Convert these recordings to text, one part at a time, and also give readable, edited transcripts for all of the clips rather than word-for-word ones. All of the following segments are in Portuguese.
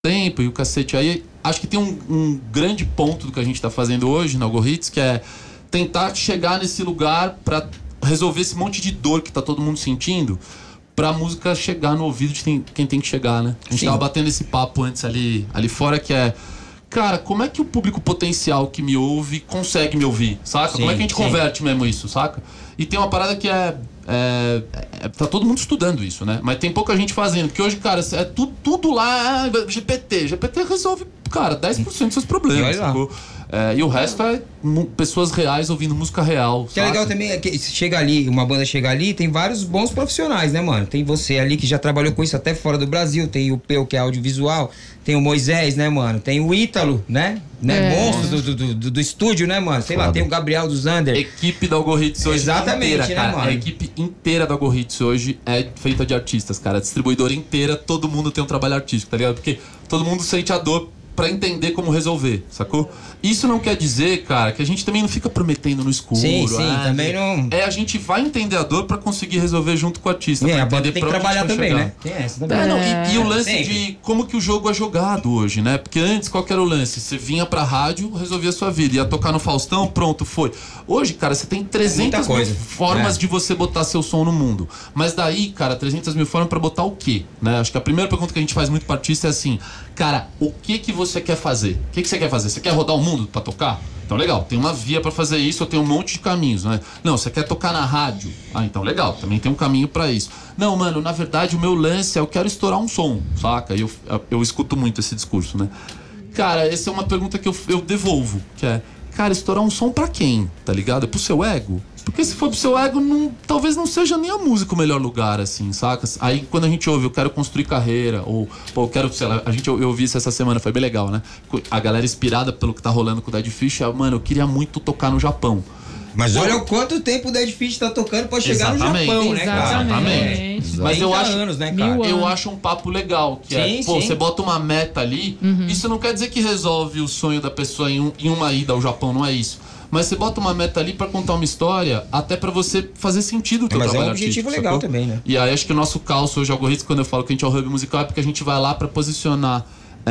tempo e o cacete. Aí acho que tem um grande ponto do que a gente tá fazendo hoje na Algorithms, que é tentar chegar nesse lugar pra resolver esse monte de dor que tá todo mundo sentindo, pra música chegar no ouvido de quem tem que chegar, né? A gente tava batendo esse papo antes ali fora, que é, cara, como é que o público potencial que me ouve consegue me ouvir, saca? Como é que a gente converte mesmo isso, saca? E tem uma parada que tá todo mundo estudando isso, né? Mas tem pouca gente fazendo, porque hoje, cara, é tudo lá, GPT resolve, cara, 10% dos seus problemas, sacou? E o resto é pessoas reais ouvindo música real. Que é legal também, é que chega ali, uma banda chega ali, tem vários bons profissionais, né, mano? Tem você ali que já trabalhou com isso até fora do Brasil, tem o Peu, que é audiovisual, tem o Moisés, né, mano? Tem o Ítalo, né? Monstro do estúdio, né, mano? Sei lá, tem o Gabriel do Zander. Equipe da Algorithms hoje exatamente, inteira, né, cara. mano? A equipe inteira da Algorithms hoje é feita de artistas, cara. A distribuidora inteira, todo mundo tem um trabalho artístico, tá ligado? Porque todo mundo sente a dor pra entender como resolver, sacou? Isso não quer dizer, cara, que a gente também não fica prometendo no escuro. Sim, também não... A gente vai entender a dor pra conseguir resolver junto com o artista. A banda tem que trabalhar também, né? Tem essa também. E o lance de como que o jogo é jogado hoje, né? Porque antes, qual que era o lance? Você vinha pra rádio, resolvia a sua vida. Ia tocar no Faustão, pronto, foi. Hoje, cara, você tem 300 mil formas de você botar seu som no mundo. Mas daí, cara, 300 mil formas pra botar o quê? Né? Acho que a primeira pergunta que a gente faz muito pro artista é assim, cara, o que você quer fazer? O que você quer fazer? Você quer rodar o mundo pra tocar? Então legal, tem uma via pra fazer isso, eu tenho um monte de caminhos, né? Não, você quer tocar na rádio? Ah, então legal, também tem um caminho pra isso. Não, mano, na verdade o meu lance é eu quero estourar um som, saca? E eu escuto muito esse discurso, né? Cara, essa é uma pergunta que eu devolvo, que é, cara, estourar um som pra quem? Tá ligado? É pro seu ego? Porque se for pro seu ego, talvez não seja nem a música o melhor lugar, assim, saca? Aí quando a gente ouve, eu quero construir carreira, ou, pô, eu quero, sei lá, eu ouvi isso essa semana, foi bem legal, né? A galera inspirada pelo que tá rolando com o Dead Fish, mano, eu queria muito tocar no Japão. Mas olha o quanto tempo o Dead Fish tá tocando pra chegar no Japão, né, cara? Exatamente. Mas eu acho, anos, né, cara? Eu acho um papo legal, que você bota uma meta ali, isso não quer dizer que resolve o sonho da pessoa em uma ida ao Japão, não é isso. Mas você bota uma meta ali pra contar uma história, até pra você fazer sentido o teu trabalho artístico. Mas é um objetivo legal também, né? E aí acho que o nosso calço hoje, Algorithms, quando eu falo que a gente é o hub musical, é porque a gente vai lá pra posicionar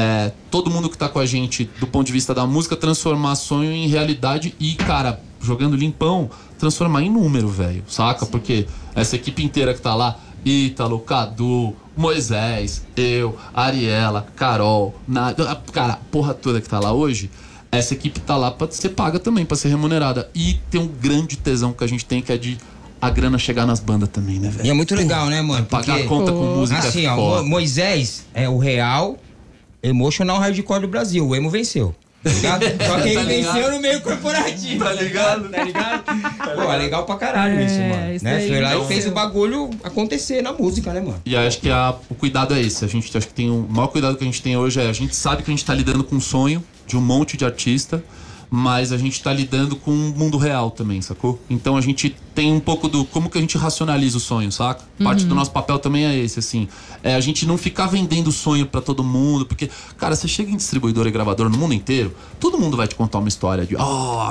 todo mundo que tá com a gente do ponto de vista da música, transformar sonho em realidade e, cara, jogando limpão, transformar em número, velho, saca? Porque essa equipe inteira que tá lá, Ítalo, Cadu, Moisés, eu, Ariela, Carol, cara, a porra toda que tá lá hoje, essa equipe tá lá pra ser paga também, pra ser remunerada. E tem um grande tesão que a gente tem, que é de a grana chegar nas bandas também, né, velho? E é muito legal, né, mano? Pagar a conta com música assim, ó, Moisés é o real emotional hardcore do Brasil. O emo venceu. Tá ligado? Só que ele venceu no meio corporativo. Tá ligado? Tá ligado? Pô, é legal pra caralho isso, mano. Isso né? Foi lá então, e fez o bagulho acontecer na música, né, mano? E aí acho que o cuidado é esse. A gente acho que tem o maior cuidado que a gente tem hoje a gente sabe que a gente tá lidando com um sonho de um monte de artista, mas a gente tá lidando com um mundo real também, sacou? Então a gente tem um pouco do como que a gente racionaliza o sonho, saca? Parte do nosso papel também é esse, assim. A gente não ficar vendendo o sonho pra todo mundo, porque, cara, você chega em distribuidor e gravador no mundo inteiro, todo mundo vai te contar uma história de,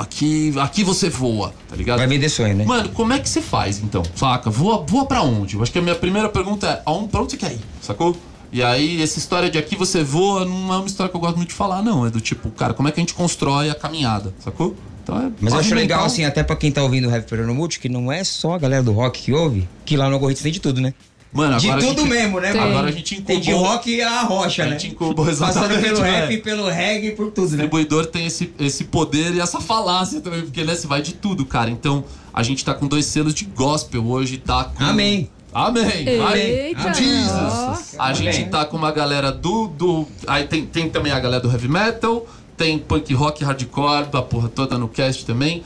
aqui você voa, tá ligado? Vai vender sonho, né? Mano, como é que você faz, então? Saca? Voa pra onde? Eu acho que a minha primeira pergunta é, pra onde você quer ir, sacou? E aí, essa história de aqui você voa não é uma história que eu gosto muito de falar, não. É do tipo, cara, como é que a gente constrói a caminhada, sacou? Então Mas eu acho legal, assim, até pra quem tá ouvindo o Heavy Peronomulti, que não é só a galera do rock que ouve, que lá no Algorithms tem de tudo, né? Mano, agora de tudo mesmo, né? Agora a gente incubou... Tem de rock a rocha, né? A gente incubou exatamente. Passando pelo rap, pelo reggae, por tudo, né? O distribuidor tem esse poder e essa falácia também, porque né, você vai de tudo, cara. Então, a gente tá com 2 selos de gospel hoje, tá com... Amém. Eita, Jesus. A gente tá com uma galera aí tem também a galera do heavy metal, tem punk rock, hardcore, da porra toda no cast também.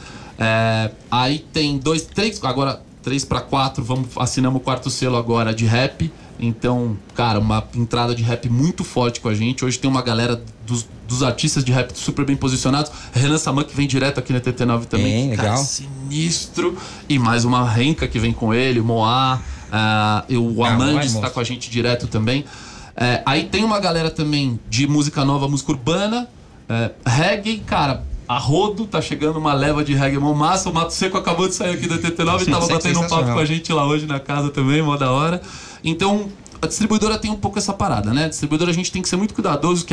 Aí tem 3 pra 4, assinamos o 4º selo agora de rap. Então, cara, uma entrada de rap muito forte com a gente. Hoje tem uma galera dos artistas de rap super bem posicionados. Renan Saman, que vem direto aqui na TT9 também. Legal. Cara, sinistro. E mais uma renca que vem com ele, o Moá. O Amandes tá com a gente direto também. Aí tem uma galera também de música nova, música urbana, reggae, cara. A rodo, tá chegando uma leva de reggae mó massa. O Mato Seco acabou de sair aqui da TT9 e tava batendo um papo com a gente lá hoje na casa também, mó da hora. Então, a distribuidora tem um pouco essa parada, né? A distribuidora a gente tem que ser muito cuidadoso,